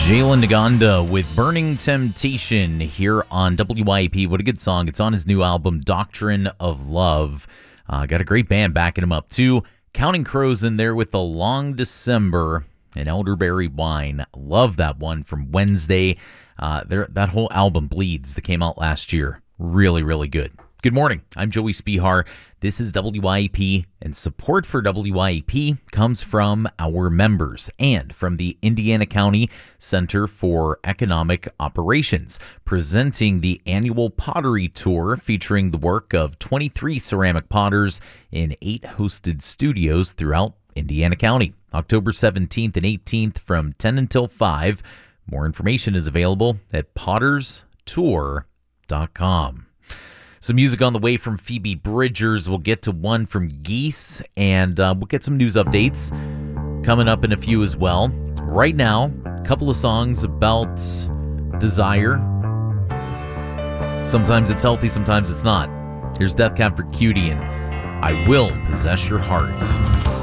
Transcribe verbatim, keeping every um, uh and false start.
Jalen Naganda with Burning Temptation here on W Y A P. What a good song. It's on his new album, Doctrine of Love. Uh, got a great band backing him up, too. Counting Crows in there with The Long December and Elderberry Wine. Love that one from Wednesday. Uh, there, that whole album, Bleeds, that came out last year. Really, really good. Good morning. I'm Joey Spihar. This is W Y A P, and support for W Y A P comes from our members and from the Indiana County Center for Economic Operations, presenting the annual pottery tour featuring the work of twenty-three ceramic potters in eight hosted studios throughout Indiana County. October seventeenth and eighteenth from ten until five. More information is available at potters tour dot com. Some music on the way from Phoebe Bridgers. We'll get to one from Geese, and uh, we'll get some news updates coming up in a few as well. Right now, a couple of songs about desire. Sometimes it's healthy, sometimes it's not. Here's Death Cab for Cutie and I Will Possess Your Heart.